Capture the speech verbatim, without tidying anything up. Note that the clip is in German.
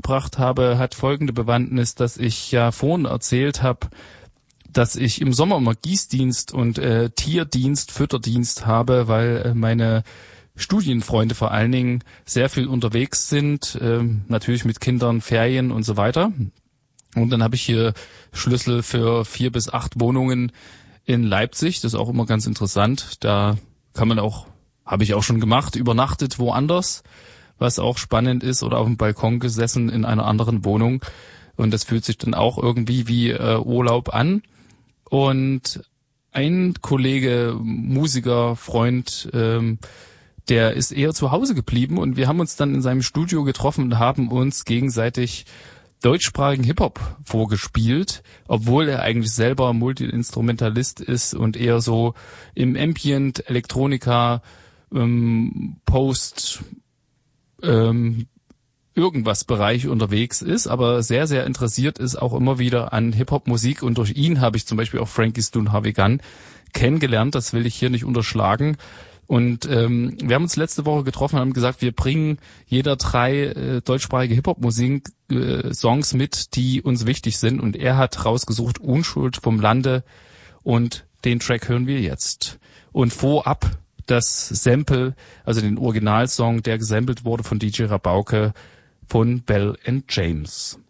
mitgebracht habe, hat folgende Bewandtnis, dass ich ja vorhin erzählt habe, dass ich im Sommer immer Gießdienst und äh, Tierdienst, Fütterdienst habe, weil äh, meine Studienfreunde vor allen Dingen sehr viel unterwegs sind, ähm, natürlich mit Kindern, Ferien und so weiter. Und dann habe ich hier Schlüssel für vier bis acht Wohnungen in Leipzig. Das ist auch immer ganz interessant. Da kann man auch, habe ich auch schon gemacht, übernachtet woanders, was auch spannend ist, oder auf dem Balkon gesessen in einer anderen Wohnung. Und das fühlt sich dann auch irgendwie wie äh, Urlaub an. Und ein Kollege, Musiker, Freund, ähm, der ist eher zu Hause geblieben und wir haben uns dann in seinem Studio getroffen und haben uns gegenseitig deutschsprachigen Hip-Hop vorgespielt, obwohl er eigentlich selber Multi-Instrumentalist ist und eher so im Ambient, Elektronika, ähm, Post, ähm, irgendwas Bereich unterwegs ist, aber sehr, sehr interessiert ist auch immer wieder an Hip-Hop-Musik, und durch ihn habe ich zum Beispiel auch Frankie Stone Harvey Gunn kennengelernt, das will ich hier nicht unterschlagen. Und ähm, wir haben uns letzte Woche getroffen und haben gesagt, wir bringen jeder drei äh, deutschsprachige Hip-Hop-Musik-Songs äh, mit, die uns wichtig sind. Und er hat rausgesucht Unschuld vom Lande, und den Track hören wir jetzt. Und vorab das Sample, also den Originalsong, der gesampelt wurde von D J Rabauke von Bell and James.